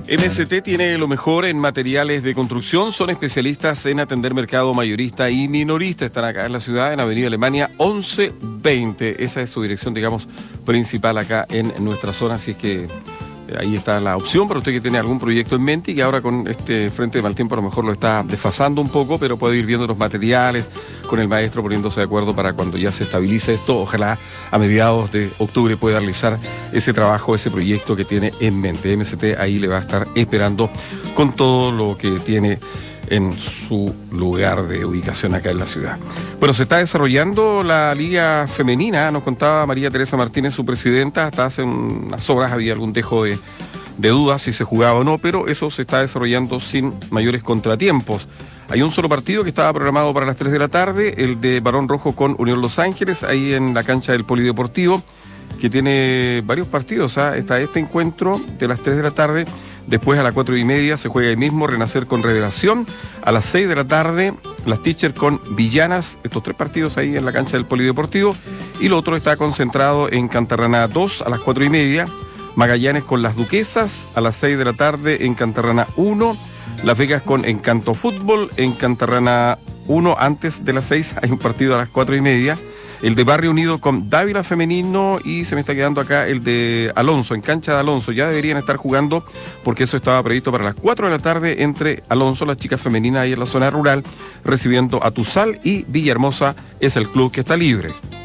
MST tiene lo mejor en materiales de construcción, son especialistas en atender mercado mayorista y minorista. Están acá en la ciudad, en Avenida Alemania 1120. Esa es su dirección, digamos, principal acá en nuestra zona, así es que ahí está la opción para usted que tiene algún proyecto en mente y que ahora con este frente de mal tiempo a lo mejor lo está desfasando un poco, pero puede ir viendo los materiales con el maestro, poniéndose de acuerdo para cuando ya se estabilice esto. Ojalá a mediados de octubre pueda realizar ese trabajo, ese proyecto que tiene en mente. MST ahí le va a estar esperando con todo lo que tiene en su lugar de ubicación acá en la ciudad. Bueno, se está desarrollando la Liga Femenina, nos contaba María Teresa Martínez, su presidenta. Hasta hace unas horas había algún dejo de dudas si se jugaba o no, pero eso se está desarrollando sin mayores contratiempos. Hay un solo partido que estaba programado para las 3 de la tarde, el de Barón Rojo con Unión Los Ángeles, ahí en la cancha del Polideportivo, que tiene varios partidos. Está este encuentro de las 3 de la tarde. Después a las 4:30 se juega ahí mismo Renacer con Revelación. A las 6 de la tarde, las Teachers con Villanas. Estos 3 partidos ahí en la cancha del Polideportivo. Y lo otro está concentrado en Cantarrana 2 a las 4:30. Magallanes con las Duquesas a las 6 de la tarde en Cantarrana 1. Las Vegas con Encanto Fútbol en Cantarrana 1. Antes de las 6 hay un partido a las 4:30. El de Barrio Unido con Dávila femenino y se me está quedando acá el de Alonso, en cancha de Alonso. Ya deberían estar jugando porque eso estaba previsto para las 4 de la tarde entre Alonso, las chicas femeninas ahí en la zona rural, recibiendo a Tuzal, y Villahermosa es el club que está libre.